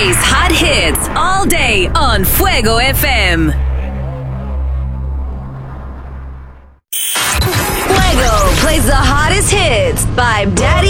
DJ's hot hits all day on Fuego FM. Fuego plays the hottest hits by Daddy